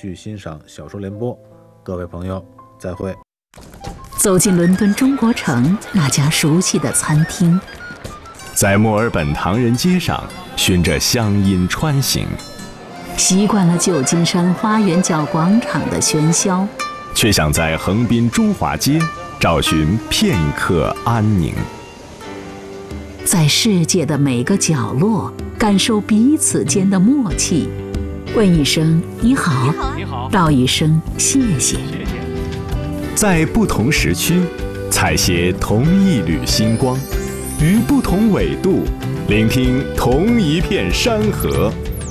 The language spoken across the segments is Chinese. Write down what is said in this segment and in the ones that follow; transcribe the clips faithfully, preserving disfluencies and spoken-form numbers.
续欣赏小说联播。各位朋友，再会。 走进伦敦中国城那家熟悉的餐厅， 在墨尔本唐人街上循着乡音穿行， 习惯了旧金山花园角广场的喧嚣， 却想在横滨中华街找寻片刻安宁。 在世界的每个角落感受彼此间的默契，问一声你好， 你好， 道一声谢谢。 谢谢。 在不同时区采撷同一缕星光，于不同纬度聆听同一片山河。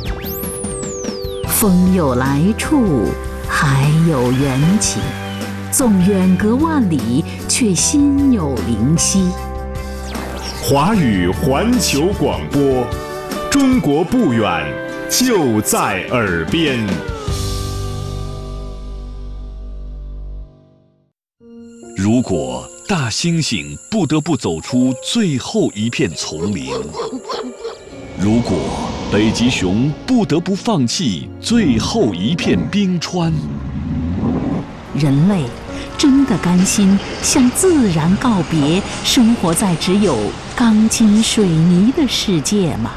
风有来处，海有缘起，纵远隔万里，却心有灵犀。 华语环球广播，中国不远，就在耳边。 如果大猩猩不得不走出最后一片丛林，如果北极熊不得不放弃最后一片冰川， 人类真的甘心向自然告别，生活在只有钢筋水泥的世界吗？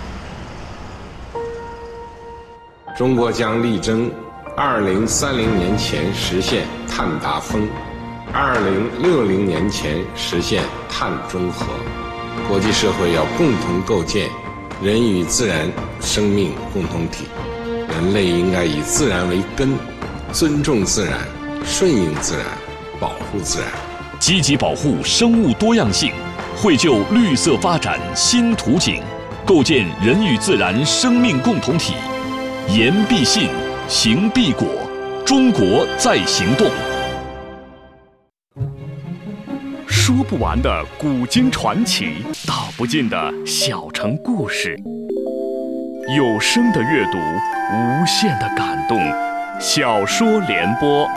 中国将力争二零三零年前实现碳达峰，二零六零年前实现碳中和。国际社会要共同构建人与自然生命共同体，人类应该以自然为根，尊重自然，顺应自然，保护自然， 积极保护生物多样性，绘就绿色发展新图景，构建人与自然生命共同体。言必信，行必果，中国在行动。说不完的古今传奇，道不尽的小城故事。有声的阅读，无限的感动。小说联播。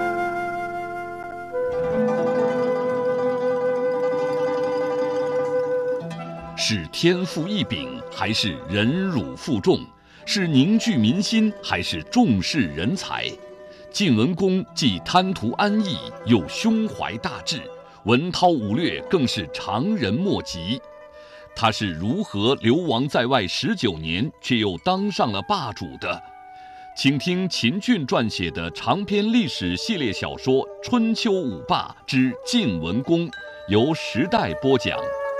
是天赋异禀，还是忍辱负重？是凝聚民心，还是重视人才？晋文公既贪图安逸，又胸怀大志，文韬武略更是常人莫及。他是如何流亡在外十九年，却又当上了霸主的？请听秦俊撰写的长篇历史系列小说《春秋五霸之晋文公》，由时代播讲。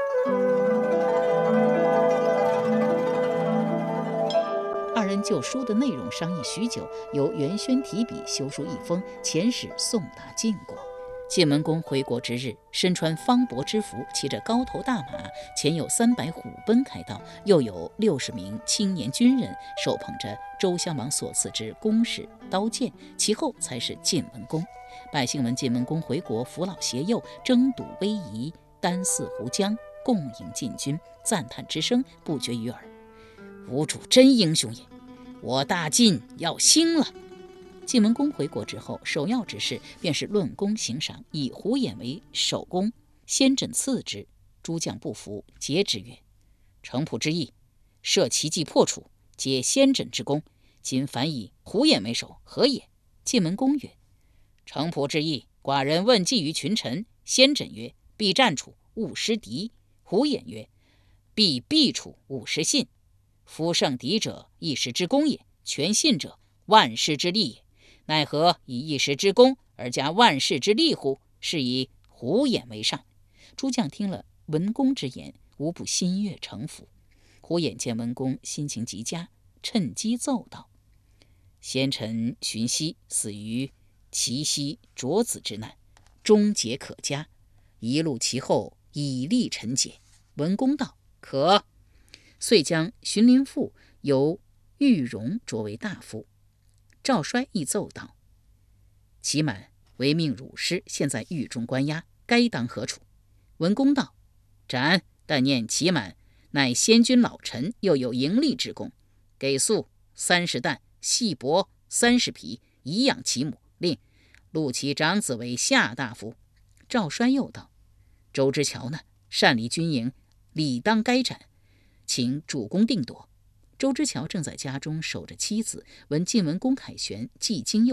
二人就书的内容商议许久，由袁轩提笔修书一封，遣使送达晋国。晋文公回国之日，身穿方帛之服，骑着高头大马，前有三百虎奔开道，右有六十名青年军人，手捧着周襄王所赐之弓矢、刀剑，其后才是晋文公。百姓闻晋文公回国，扶老携幼，争睹威仪，单泗湖江，共迎晋军，赞叹之声不绝于耳。吾主真英雄也，我大晋要兴了。晋文公回国之后，首要之事便是论功行赏，以胡偃为首功，先轸次之。诸将不服，诘之曰：程普之意，设奇计破楚，皆先轸之功，今反以胡偃为首，何也？晋文公曰：程普之意，寡人问计于群臣，先轸曰：必战楚，勿失敌；胡偃曰：必避楚，勿失信。夫胜敌者，一时之功也；全信者，万世之利也。奈何以一时之功而加万世之利乎？是以胡偃为上。诸将听了文公之言，无不心悦诚服。胡偃见文公心情极佳，趁机奏道：先臣荀息死于齐奚卓子之难，终节可嘉，一路其后，以力臣解。文公道：可。遂将荀林父由玉荣擢为大夫。赵衰亦奏道：齐满违命辱师，现在狱中关押，该当何处？文公道：斩！但念齐满乃先君老臣，又有盈利之功，给粟三十担，细帛三十匹，以养其母，令录其长子为下大夫。赵衰又道：周之乔呢，擅离军营，理当该斩，请主公定夺。周之乔正在家中守着妻子，闻晋文公凯旋，既惊又